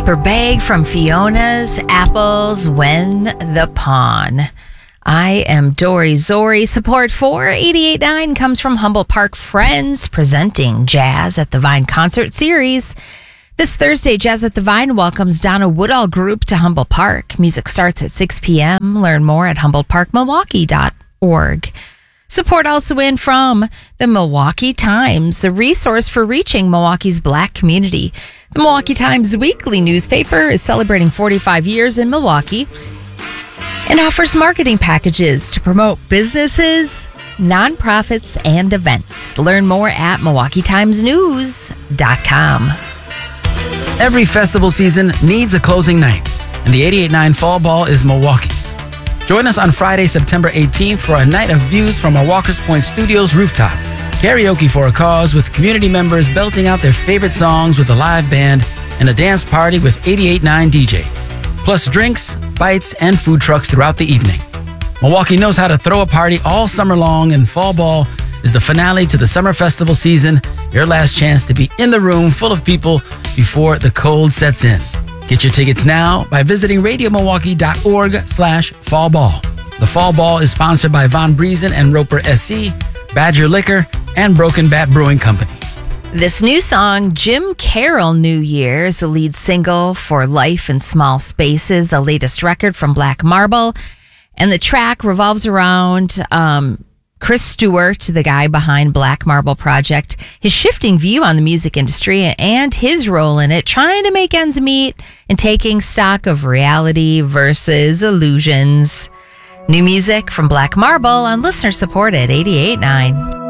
paper bag from Fiona's Apples When the Pawn. I am Dory Zori. Support for 88.9 comes from Humboldt Park Friends, presenting Jazz at the Vine concert series. This Thursday, Jazz at the Vine welcomes Donna Woodall Group to Humboldt Park. Music starts at 6 p.m. Learn more at HumboldtParkMilwaukee.org. Support also in from the Milwaukee Times, a resource for reaching Milwaukee's Black community. The Milwaukee Times weekly newspaper is celebrating 45 years in Milwaukee and offers marketing packages to promote businesses, nonprofits, and events. Learn more at MilwaukeeTimesNews.com. Every festival season needs a closing night, and the 88.9 Fall Ball is Milwaukee's. Join us on Friday, September 18th for a night of views from our Walker's Point Studios rooftop. Karaoke for a cause with community members belting out their favorite songs with a live band and a dance party with 88.9 DJs. Plus drinks, bites, and food trucks throughout the evening. Milwaukee knows how to throw a party all summer long, and Fall Ball is the finale to the summer festival season. Your last chance to be in the room full of people before the cold sets in. Get your tickets now by visiting radiomilwaukee.org/fallball. The Fall Ball is sponsored by Von Briesen and Roper SC, Badger Liquor, and Broken Bat Brewing Company. This new song, Jim Carroll New Year, is the lead single for Life in Small Spaces, the latest record from Black Marble. And the track revolves around Chris Stewart, the guy behind Black Marble Project, his shifting view on the music industry and his role in it, trying to make ends meet and taking stock of reality versus illusions. New music from Black Marble on listener support at 88.9.